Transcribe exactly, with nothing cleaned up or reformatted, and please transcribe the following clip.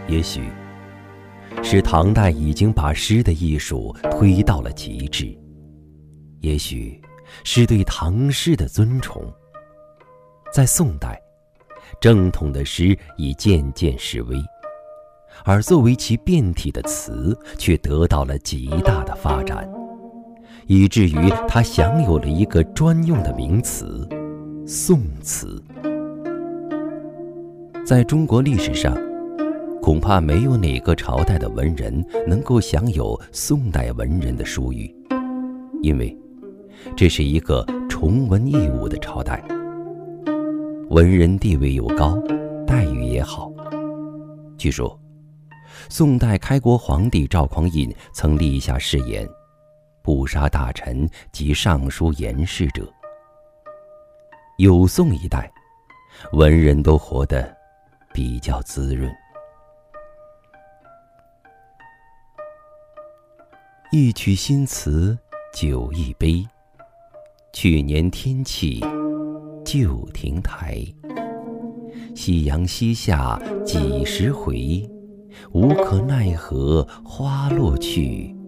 也许是唐代已经把诗的艺术推到了极致，也许是对唐诗的尊崇。在宋代，正统的诗已渐渐式微，而作为其变体的词却得到了极大的发展，以至于它享有了一个专用的名词——宋词。在中国历史上，恐怕没有哪个朝代的文人能够享有宋代文人的殊誉，因为这是一个崇文抑武的朝代，文人地位又高，待遇也好。据说宋代开国皇帝赵匡胤曾立下誓言，不杀大臣及尚书言事者。有宋一代，文人都活得比较滋润。一曲新词酒一杯，去年天气旧亭台。夕阳西下几时回？无可奈何花落去，